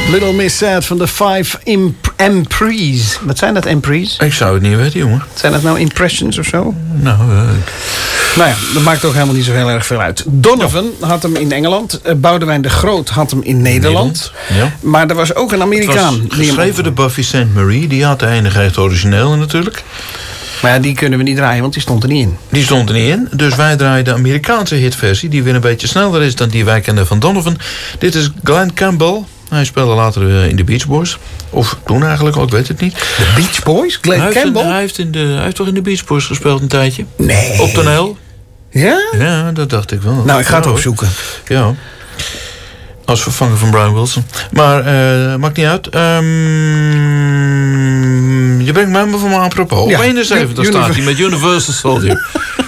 Little Miss Sad van de 5 Emprees. Wat zijn dat, Emprees? Ik zou het niet weten, jongen. Zijn dat nou impressions of zo? Nou ja, dat maakt ook helemaal niet zo heel erg veel uit. Donovan had hem in Engeland. Boudewijn de Groot had hem in Nederland. Ja. Maar er was ook een Amerikaan. Het was geschreven door Buffy St. Marie. Die had de enige echt originele natuurlijk. Maar ja, die kunnen we niet draaien, want die stond er niet in. Die stond er niet in. Dus wij draaien de Amerikaanse hitversie. Die weer een beetje sneller is dan die wij kennen van Donovan. Dit is Glenn Campbell. Hij speelde later in de Beach Boys. Of toen eigenlijk al, ik weet het niet. De Beach Boys? Glenn Campbell? Hij heeft toch in de Beach Boys gespeeld een tijdje? Nee. Op toneel? Ja? Ja, dat dacht ik wel. Nou, ik ga het opzoeken. Ja. Als vervanger van Brian Wilson. Maar maakt niet uit. Je brengt mij maar van me apropos. Ja. Op 71 staat hij met Universal Soldier.